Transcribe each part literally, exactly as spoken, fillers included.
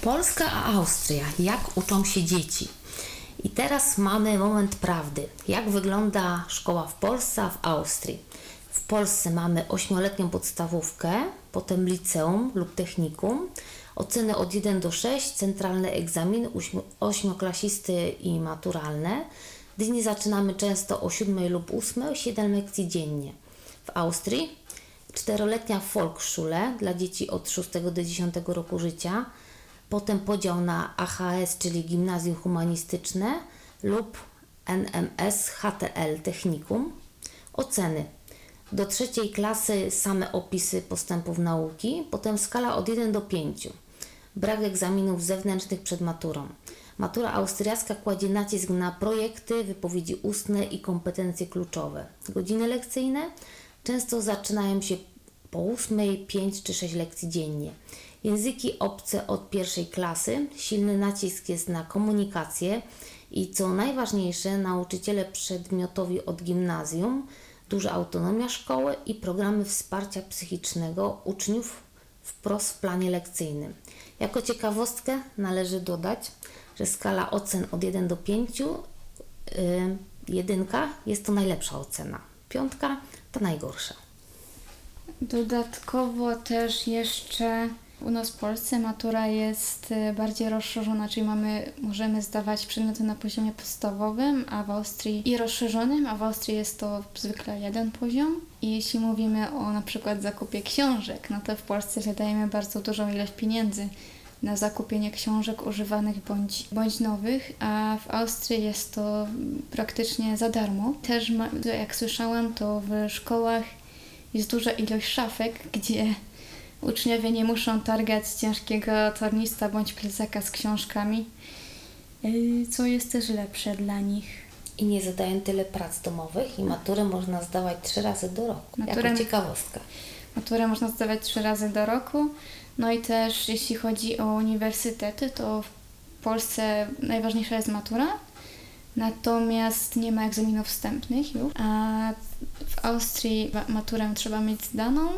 Polska a Austria. Jak uczą się dzieci? I teraz mamy moment prawdy. Jak wygląda szkoła w Polsce, a w Austrii? W Polsce mamy ośmioletnią podstawówkę, potem liceum lub technikum, oceny od jeden do sześciu, centralne egzaminy ośmioklasisty i maturalne. Dni zaczynamy często o siódmej lub ósmej, siedem lekcji dziennie. W Austrii czteroletnia Volksschule dla dzieci od szóstego do dziesiątego roku życia, potem podział na A H S, czyli gimnazjum humanistyczne lub N M S H T L technikum. Oceny. Do trzeciej klasy same opisy postępów nauki, potem skala od jeden do pięciu. Brak egzaminów zewnętrznych przed maturą. Matura austriacka kładzie nacisk na projekty, wypowiedzi ustne i kompetencje kluczowe. Godziny lekcyjne często zaczynają się po ósmej, pięć czy sześć lekcji dziennie. Języki obce od pierwszej klasy, silny nacisk jest na komunikację i co najważniejsze, nauczyciele przedmiotowi od gimnazjum, duża autonomia szkoły i programy wsparcia psychicznego uczniów wprost w planie lekcyjnym. Jako ciekawostkę należy dodać, że skala ocen od jeden do pięciu, yy, jedynka jest to najlepsza ocena, piątka to najgorsza. Dodatkowo też jeszcze u nas w Polsce matura jest bardziej rozszerzona, czyli mamy, możemy zdawać przedmioty na poziomie podstawowym, a w Austrii i rozszerzonym, a w Austrii jest to zwykle jeden poziom. I jeśli mówimy o na przykład zakupie książek, no to w Polsce wydajemy bardzo dużą ilość pieniędzy na zakupienie książek używanych bądź, bądź nowych, a w Austrii jest to praktycznie za darmo. Też, ma, jak słyszałam, to w szkołach jest duża ilość szafek, gdzie uczniowie nie muszą targać ciężkiego tornista bądź plecaka z książkami, co jest też lepsze dla nich. I nie zadają tyle prac domowych i maturę można zdawać trzy razy do roku. Maturę, jako ciekawostka. Maturę można zdawać trzy razy do roku. No i też jeśli chodzi o uniwersytety, to w Polsce najważniejsza jest matura, natomiast nie ma egzaminów wstępnych już, a w Austrii maturę trzeba mieć zdaną,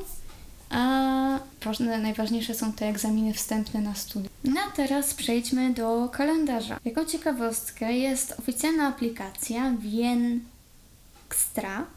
a ważne, najważniejsze są te egzaminy wstępne na studia. No a teraz przejdźmy do kalendarza. Jako ciekawostkę jest oficjalna aplikacja Wienkstra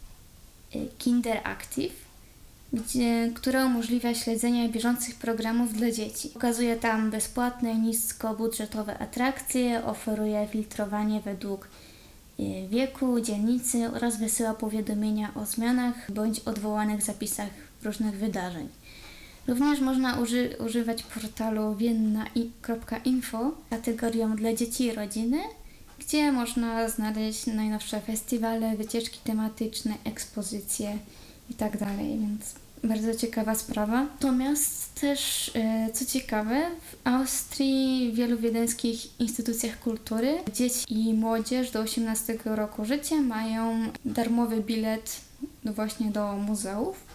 Kinder Active, gdzie, która umożliwia śledzenie bieżących programów dla dzieci. Pokazuje tam bezpłatne, niskobudżetowe atrakcje, oferuje filtrowanie według wieku, dzielnicy oraz wysyła powiadomienia o zmianach bądź odwołanych zapisach różnych wydarzeń. Również można uży- używać portalu vienna kropka info kategorią dla dzieci i rodziny, gdzie można znaleźć najnowsze festiwale, wycieczki tematyczne, ekspozycje itd. Więc bardzo ciekawa sprawa. Natomiast też, co ciekawe, w Austrii w wielu wiedeńskich instytucjach kultury dzieci i młodzież do osiemnastego roku życia mają darmowy bilet właśnie do muzeów.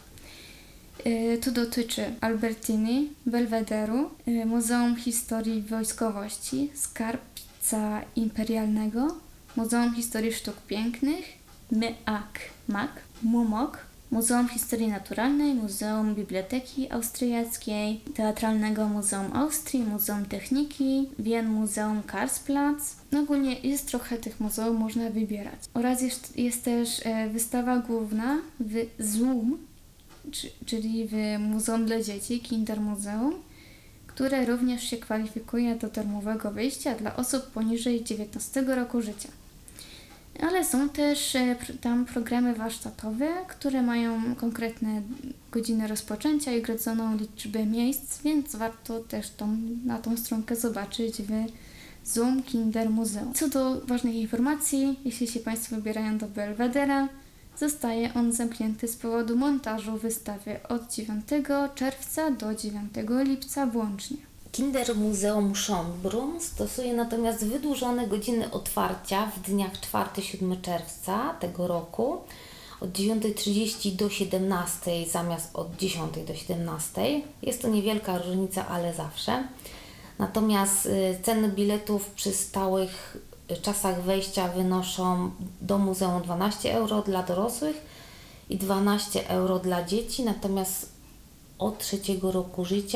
To dotyczy Albertiny, Belwederu, Muzeum Historii Wojskowości, Skarbca Imperialnego, Muzeum Historii Sztuk Pięknych, M A K M A K, M U M O K, Muzeum Historii Naturalnej, Muzeum Biblioteki Austriackiej, Teatralnego Muzeum Austrii, Muzeum Techniki, Wien Muzeum Karlsplatz. No ogólnie jest trochę tych muzeów, można wybierać. Oraz jest, jest też wystawa główna w Zoom, czyli w Muzeum dla Dzieci, Kindermuzeum, które również się kwalifikuje do darmowego wyjścia dla osób poniżej dziewiętnastego roku życia. Ale są też tam programy warsztatowe, które mają konkretne godziny rozpoczęcia i gradzoną liczbę miejsc, więc warto też tą, na tą stronkę zobaczyć w Zoom Kindermuzeum. Co do ważnych informacji, jeśli się Państwo wybierają do Belwedera, zostaje on zamknięty z powodu montażu wystawy od dziewiątego czerwca do dziewiątego lipca włącznie. Kindermuzeum Schönbrunn stosuje natomiast wydłużone godziny otwarcia w dniach czwartego do siódmego czerwca tego roku od dziewiątej trzydzieści do siedemnastej zamiast od dziesiątej do siedemnastej. Jest to niewielka różnica, ale zawsze. Natomiast ceny biletów przy stałych czasach wejścia wynoszą do muzeum dwanaście euro dla dorosłych i dwanaście euro dla dzieci, natomiast od trzeciego roku życia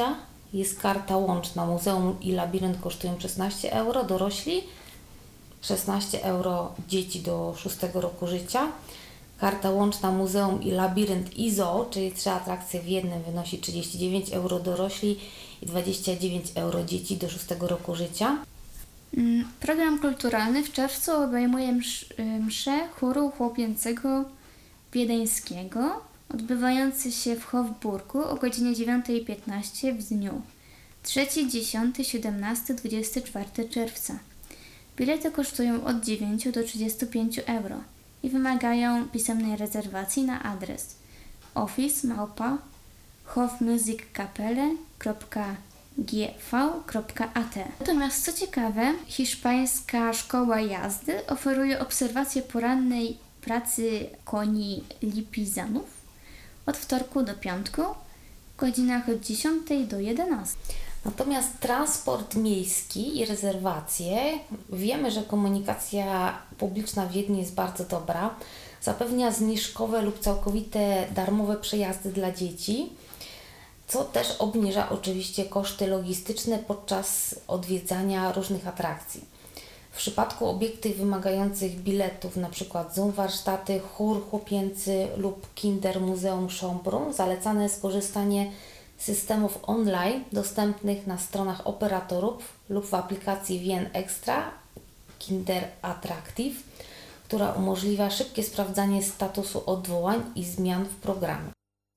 jest karta łączna. Muzeum i labirynt kosztują szesnaście euro, dorośli, szesnaście euro dzieci do szóstego roku życia. Karta łączna Muzeum i labirynt i zoo, czyli trzy atrakcje w jednym, wynosi trzydzieści dziewięć euro dorośli i dwadzieścia dziewięć euro dzieci do szóstego roku życia. Program kulturalny w czerwcu obejmuje msz, mszę chóru chłopięcego wiedeńskiego, odbywający się w Hofburgu o godzinie dziewiąta piętnaście w dniu trzeci, dziesiąty, siedemnasty, dwudziesty czwarty czerwca. Bilety kosztują od dziewięć do trzydziestu pięciu euro i wymagają pisemnej rezerwacji na adres office małpa hofmusikkapelle kropka g v kropka a t. Natomiast co ciekawe, hiszpańska szkoła jazdy oferuje obserwację porannej pracy koni lipizanów od wtorku do piątku w godzinach od dziesiątej do jedenastej. Natomiast transport miejski i rezerwacje, wiemy, że komunikacja publiczna w Wiedniu jest bardzo dobra, zapewnia zniżkowe lub całkowite darmowe przejazdy dla dzieci, co też obniża oczywiście koszty logistyczne podczas odwiedzania różnych atrakcji. W przypadku obiektów wymagających biletów, np. Zoom warsztaty, chór chłopięcy lub Kinder Muzeum Schönbrunn, zalecane jest korzystanie z systemów online dostępnych na stronach operatorów lub w aplikacji Wien Extra Kinder Attractive, która umożliwia szybkie sprawdzanie statusu odwołań i zmian w programie.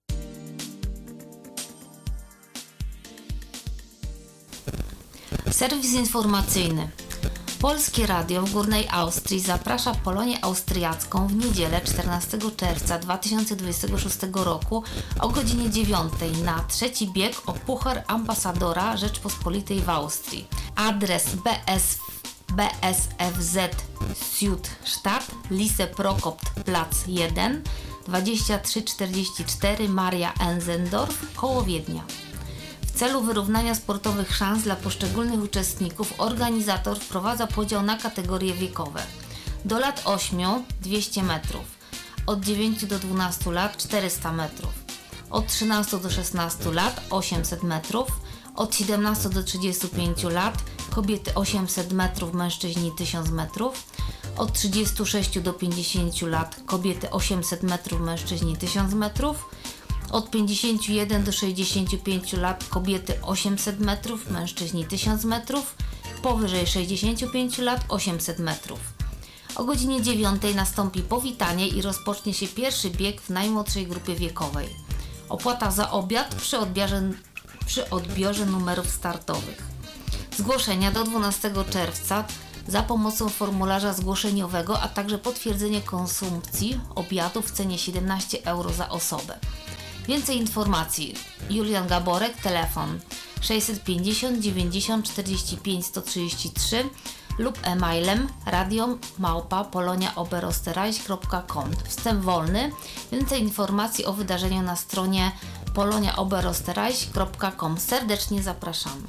Serwis informacyjny. Polskie Radio w Górnej Austrii zaprasza Polonię Austriacką w niedzielę czternastego czerwca dwa tysiące dwudziestego szóstego roku o godzinie dziewiątej na trzeci bieg o Puchar Ambasadora Rzeczpospolitej w Austrii. Adres B S, B S F Z Südstadt, Lise Prokopt Platz jeden, dwadzieścia trzy czterdzieści cztery Maria Enzendorf, koło Wiednia. W celu wyrównania sportowych szans dla poszczególnych uczestników organizator wprowadza podział na kategorie wiekowe. Do lat ośmiu dwieście metrów, od dziewięciu do dwunastu lat czterysta metrów, od trzynastu do szesnastu lat osiemset metrów, od siedemnastu do trzydziestu pięciu lat kobiety osiemset metrów, mężczyźni tysiąc metrów, od trzydziestu sześciu do pięćdziesięciu lat kobiety osiemset metrów, mężczyźni tysiąc metrów, od pięćdziesięciu jeden do sześćdziesięciu pięciu lat kobiety osiemset metrów, mężczyźni tysiąc metrów, powyżej sześćdziesięciu pięciu lat osiemset metrów. O godzinie dziewiątej nastąpi powitanie i rozpocznie się pierwszy bieg w najmłodszej grupie wiekowej. Opłata za obiad przy odbiorze, przy odbiorze numerów startowych. Zgłoszenia do dwunastego czerwca za pomocą formularza zgłoszeniowego, a także potwierdzenie konsumpcji obiadu w cenie siedemnaście euro za osobę. Więcej informacji: Julian Gaborek, telefon sześćset pięćdziesiąt dziewięćdziesiąt czterdzieści pięć sto trzydzieści trzy lub e-mailem radio małpa polonia oberösterreich kropka com. Wstęp wolny. Więcej informacji o wydarzeniu na stronie polonia oberösterreich kropka com. Serdecznie zapraszamy.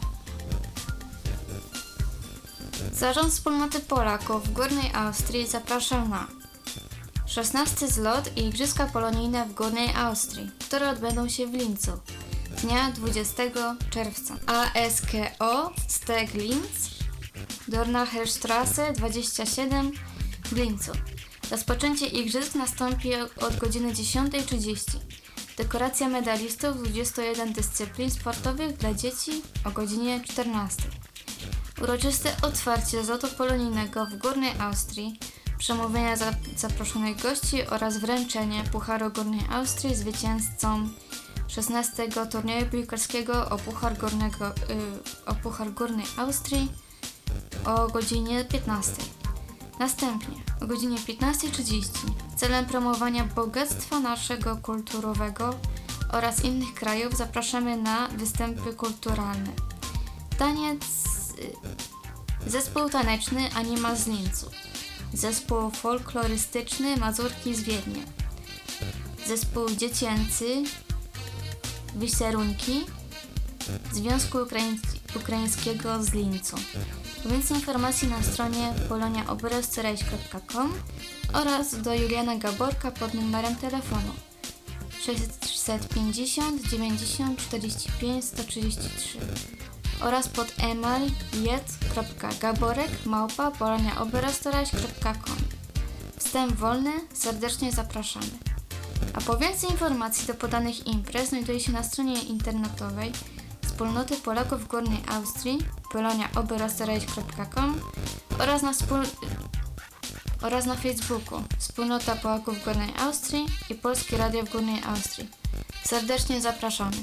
Zarząd Wspólnoty Polaków w Górnej Austrii zaprasza na szesnasty zlot i Igrzyska Polonijne w Górnej Austrii, które odbędą się w Lincu dnia dwudziestego czerwca. A S K O Steg Linz, Dornacherstraße dwadzieścia siedem w Lincu. Rozpoczęcie igrzysk nastąpi od godziny dziesiątej trzydzieści. Dekoracja medalistów z dwudziestu jeden dyscyplin sportowych dla dzieci o godzinie czternastej. Uroczyste otwarcie zlotu polonijnego w Górnej Austrii, przemówienia zaproszonych gości oraz wręczenie Pucharu Górnej Austrii zwycięzcom szesnastego turnieju piłkarskiego o Puchar, Górnego, yy, o Puchar Górnej Austrii o godzinie piętnastej. Następnie o godzinie piętnasta trzydzieści celem promowania bogactwa naszego kulturowego oraz innych krajów zapraszamy na występy kulturalne. Taniec, yy, zespół taneczny Anima z Lincu, zespół folklorystyczny Mazurki z Wiednia, zespół dziecięcy Wiserunki Związku Ukraiń- Ukraińskiego z Lincu. Więcej informacji na stronie polonia oberösterreich kropka com oraz do Juliana Gaborka pod numerem telefonu sześćset sześćset pięćdziesiąt dziewięćdziesiąt czterdzieści pięć sto trzydzieści trzy oraz pod e-mail jet kropka gaborek małpa polonia oberostorać kropka com. Wstęp wolny, serdecznie zapraszamy. A po więcej informacji do podanych imprez znajduje się na stronie internetowej Wspólnoty Polaków w Górnej Austrii polonia oberostorać kropka com oraz na wspól... oraz na Facebooku Wspólnota Polaków w Górnej Austrii i Polskie Radio w Górnej Austrii. Serdecznie zapraszamy.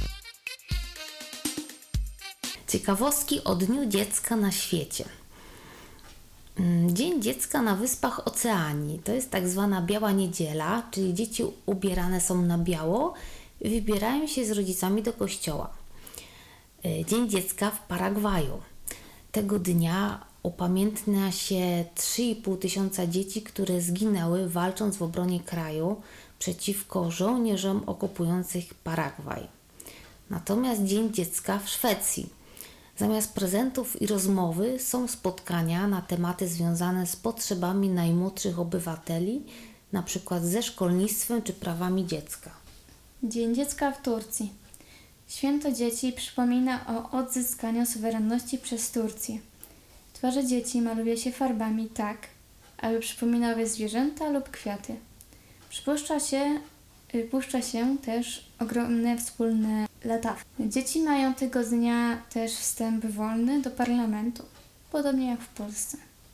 Ciekawostki o Dniu Dziecka na świecie. Dzień Dziecka na Wyspach Oceanii to jest tak zwana Biała Niedziela, czyli dzieci ubierane są na biało i wybierają się z rodzicami do kościoła. Dzień Dziecka w Paragwaju. Tego dnia upamiętnia się trzy i pół tysiąca dzieci, które zginęły walcząc w obronie kraju przeciwko żołnierzom okupujących Paragwaj. Natomiast Dzień Dziecka w Szwecji. Zamiast prezentów i rozmowy są spotkania na tematy związane z potrzebami najmłodszych obywateli, na przykład ze szkolnictwem czy prawami dziecka. Dzień Dziecka w Turcji. Święto dzieci przypomina o odzyskaniu suwerenności przez Turcję. Twarze dzieci maluje się farbami tak, aby przypominały zwierzęta lub kwiaty. Przypuszcza się, puszcza się też ogromne wspólne latawki. Dzieci mają tego dnia też wstęp wolny do parlamentu, podobnie jak w Polsce.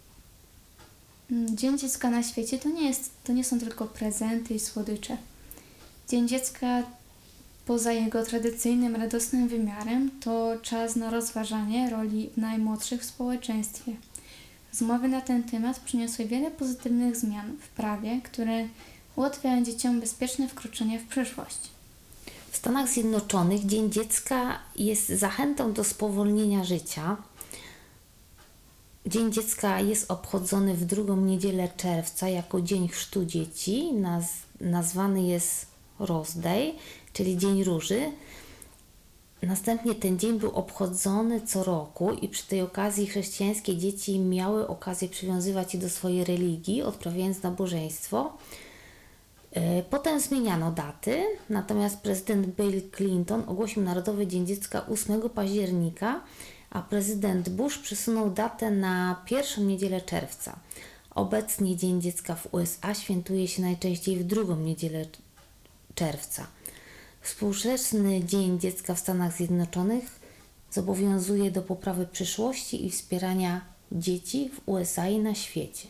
Dzień Dziecka na świecie to nie, jest, to nie są tylko prezenty i słodycze. Dzień Dziecka poza jego tradycyjnym, radosnym wymiarem to czas na rozważanie roli najmłodszych w społeczeństwie. Rozmowy na ten temat przyniosły wiele pozytywnych zmian w prawie, które ułatwiają dzieciom bezpieczne wkroczenie w przyszłość. W Stanach Zjednoczonych Dzień Dziecka jest zachętą do spowolnienia życia. Dzień Dziecka jest obchodzony w drugą niedzielę czerwca jako Dzień Chrztu Dzieci. Naz- nazwany jest Rose Day, czyli Dzień Róży. Następnie ten dzień był obchodzony co roku i przy tej okazji chrześcijańskie dzieci miały okazję przywiązywać się do swojej religii, odprawiając nabożeństwo. Potem zmieniano daty, natomiast prezydent Bill Clinton ogłosił Narodowy Dzień Dziecka ósmego października, a prezydent Bush przesunął datę na pierwszą niedzielę czerwca. Obecnie Dzień Dziecka w U S A świętuje się najczęściej w drugą niedzielę czerwca. Współczesny Dzień Dziecka w Stanach Zjednoczonych zobowiązuje do poprawy przyszłości i wspierania dzieci w U S A i na świecie.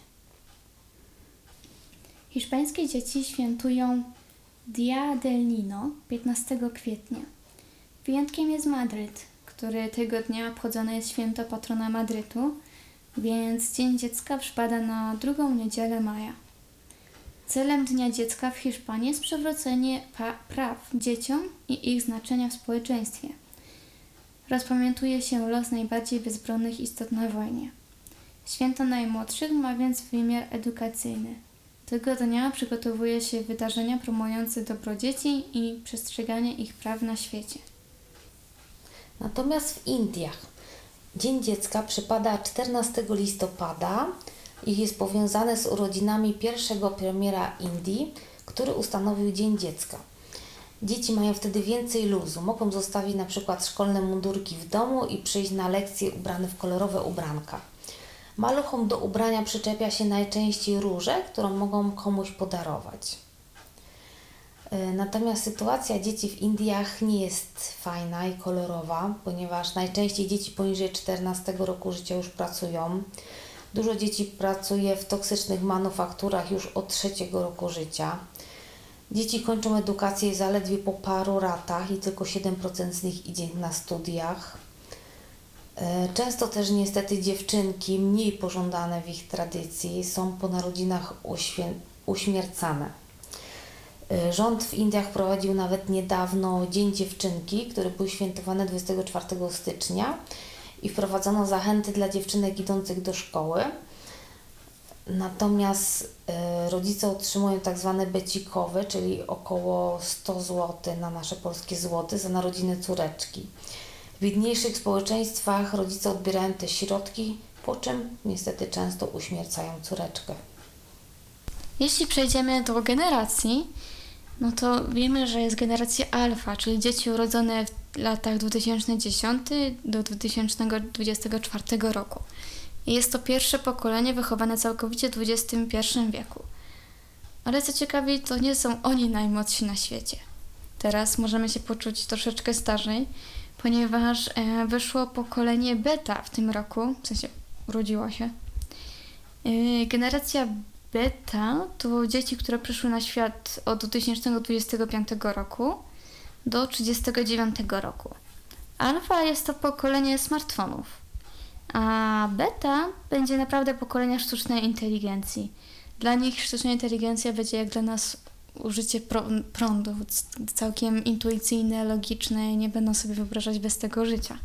Hiszpańskie dzieci świętują Día del Niño piętnastego kwietnia. Wyjątkiem jest Madryt, który tego dnia obchodzone jest święto patrona Madrytu, więc Dzień Dziecka przypada na drugą niedzielę maja. Celem Dnia Dziecka w Hiszpanii jest przywrócenie pa- praw dzieciom i ich znaczenia w społeczeństwie. Rozpamiętuje się los najbardziej bezbronnych istot na wojnie. Święto najmłodszych ma więc wymiar edukacyjny. Tego dnia przygotowuje się wydarzenia promujące dobro dzieci i przestrzeganie ich praw na świecie. Natomiast w Indiach Dzień Dziecka przypada czternastego listopada i jest powiązany z urodzinami pierwszego premiera Indii, który ustanowił Dzień Dziecka. Dzieci mają wtedy więcej luzu, mogą zostawić na przykład szkolne mundurki w domu i przyjść na lekcje ubrane w kolorowe ubranka. Maluchom do ubrania przyczepia się najczęściej różę, którą mogą komuś podarować. Natomiast sytuacja dzieci w Indiach nie jest fajna i kolorowa, ponieważ najczęściej dzieci poniżej czternastego roku życia już pracują. Dużo dzieci pracuje w toksycznych manufakturach już od trzeciego roku życia. Dzieci kończą edukację zaledwie po paru latach i tylko siedem procent z nich idzie na studiach. Często też niestety dziewczynki mniej pożądane w ich tradycji są po narodzinach uświę- uśmiercane. Rząd w Indiach prowadził nawet niedawno Dzień Dziewczynki, który był świętowany dwudziestego czwartego stycznia i wprowadzono zachęty dla dziewczynek idących do szkoły. Natomiast y, rodzice otrzymują tak zwane becikowe, czyli około sto złotych na nasze polskie złoty za narodziny córeczki. W biedniejszych społeczeństwach rodzice odbierają te środki, po czym niestety często uśmiercają córeczkę. Jeśli przejdziemy do generacji, No to wiemy, że jest generacja alfa, czyli dzieci urodzone w latach dwa tysiące dziesiątym do dwa tysiące dwudziestego czwartego roku. I jest to pierwsze pokolenie wychowane całkowicie w dwudziestym pierwszym wieku. Ale co ciekawe, to nie są oni najmłodsi na świecie. Teraz możemy się poczuć troszeczkę starzej, ponieważ e, wyszło pokolenie beta w tym roku, w sensie urodziło się. E, generacja beta to dzieci, które przyszły na świat od dwa tysiące dwudziestego piątego roku do dwa tysiące trzydziestego dziewiątego roku. Alfa jest to pokolenie smartfonów, a beta będzie naprawdę pokolenia sztucznej inteligencji. Dla nich sztuczna inteligencja będzie jak dla nas użycie prą- prądu, całkiem intuicyjne, logiczne, nie będą sobie wyobrażać bez tego życia.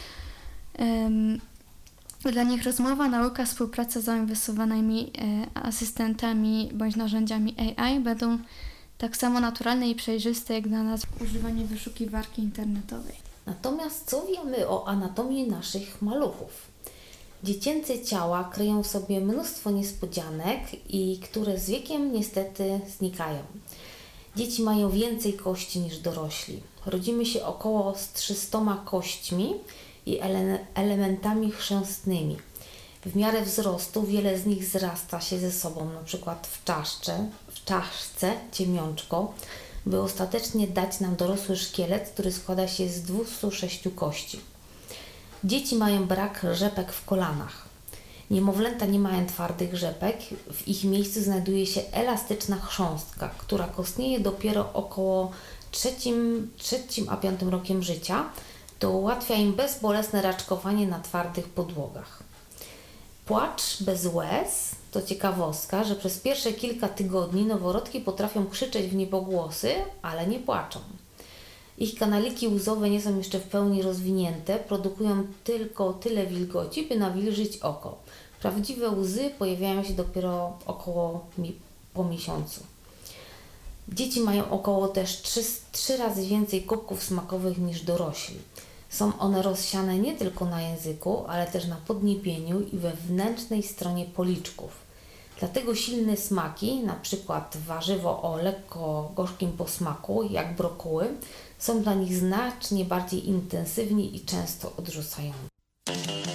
Um, Dla nich rozmowa, nauka, współpraca z zainwestowanymi e, asystentami bądź narzędziami A I będą tak samo naturalne i przejrzyste jak dla nas używanie wyszukiwarki internetowej. Natomiast co wiemy o anatomii naszych maluchów? Dziecięce ciała kryją w sobie mnóstwo niespodzianek i które z wiekiem niestety znikają. Dzieci mają więcej kości niż dorośli. Rodzimy się około z trzystoma kośćmi i ele- elementami chrzęstnymi. W miarę wzrostu wiele z nich zrasta się ze sobą, na przykład w czaszce, w czaszce ciemiączko, by ostatecznie dać nam dorosły szkielet, który składa się z dwustu sześciu kości. Dzieci mają brak rzepek w kolanach. Niemowlęta nie mają twardych rzepek, w ich miejscu znajduje się elastyczna chrząstka, która kostnieje dopiero około trzecim, trzecim a piątym rokiem życia. To ułatwia im bezbolesne raczkowanie na twardych podłogach. Płacz bez łez to ciekawostka, że przez pierwsze kilka tygodni noworodki potrafią krzyczeć w niebogłosy, ale nie płaczą. Ich kanaliki łzowe nie są jeszcze w pełni rozwinięte, produkują tylko tyle wilgoci, by nawilżyć oko. Prawdziwe łzy pojawiają się dopiero około mi- po miesiącu. Dzieci mają około też trzy razy więcej kubków smakowych niż dorośli. Są one rozsiane nie tylko na języku, ale też na podniebieniu i we wewnętrznej stronie policzków. Dlatego silne smaki, na przykład warzywo o lekko gorzkim posmaku, jak brokuły, są dla nich znacznie bardziej intensywni i często odrzucające.